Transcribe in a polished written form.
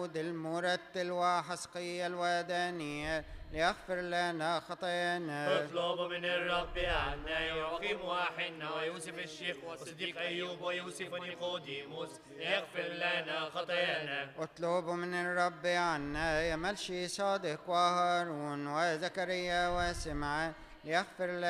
المرتل وحسقي الودانية ليغفر لنا خطايانا. اطلب من الرب عنا يعقيم وحنا ويوسف الشيخ وصديق أيوب ويوسف ونيقوديموس ليغفر لنا خطايانا. اطلب من الرب عنا يا ملشي صادق وهارون وزكريا وسمعان ليغفر لنا